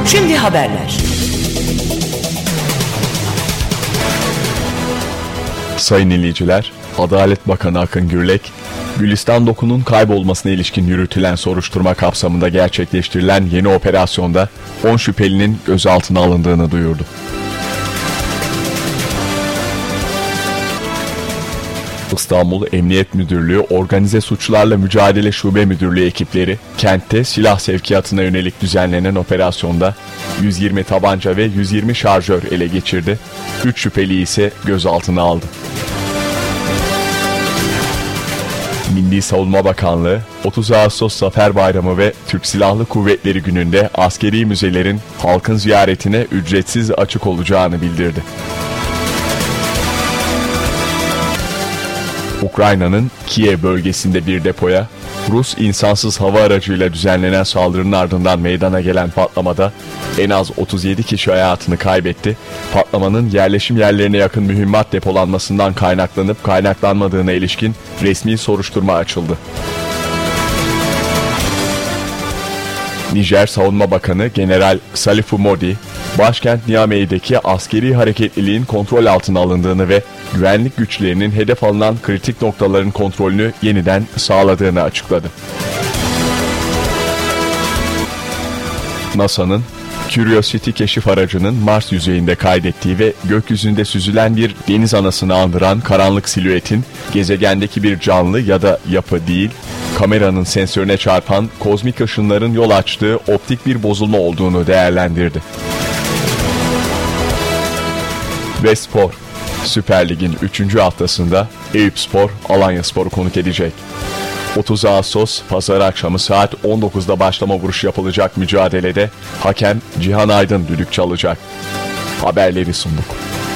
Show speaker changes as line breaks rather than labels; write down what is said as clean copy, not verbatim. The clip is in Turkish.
Şimdi haberler.
Sayın dinleyiciler, Adalet Bakanı Akın Gürlek, Gülistan Doku'nun kaybolmasına ilişkin yürütülen soruşturma kapsamında gerçekleştirilen yeni operasyonda 10 şüphelinin gözaltına alındığını duyurdu. İstanbul Emniyet Müdürlüğü Organize Suçlarla Mücadele Şube Müdürlüğü ekipleri kentte silah sevkiyatına yönelik düzenlenen operasyonda 120 tabanca ve 120 şarjör ele geçirdi. 3 şüpheli ise gözaltına aldı. Milli Savunma Bakanlığı 30 Ağustos Zafer Bayramı ve Türk Silahlı Kuvvetleri gününde askeri müzelerin halkın ziyaretine ücretsiz açık olacağını bildirdi. Ukrayna'nın Kiev bölgesinde bir depoya Rus insansız hava aracıyla düzenlenen saldırının ardından meydana gelen patlamada en az 37 kişi hayatını kaybetti. Patlamanın yerleşim yerlerine yakın mühimmat depolanmasından kaynaklanıp kaynaklanmadığına ilişkin resmi soruşturma açıldı. Nijer Savunma Bakanı General Salifu Modi, başkent Niamey'deki askeri hareketliliğin kontrol altına alındığını ve güvenlik güçlerinin hedef alınan kritik noktaların kontrolünü yeniden sağladığını açıkladı. NASA'nın Curiosity keşif aracının Mars yüzeyinde kaydettiği ve gökyüzünde süzülen bir deniz anasını andıran karanlık silüetin gezegendeki bir canlı ya da yapı değil, kameranın sensörüne çarpan kozmik ışınların yol açtığı optik bir bozulma olduğunu değerlendirdi. Ve spor. Süper Lig'in 3. haftasında Eyüpspor, Alanyaspor'u konuk edecek. 30 Ağustos Pazar akşamı saat 19'da başlama vuruşu yapılacak mücadelede hakem Cihan Aydın düdük çalacak. Haberleri sunduk.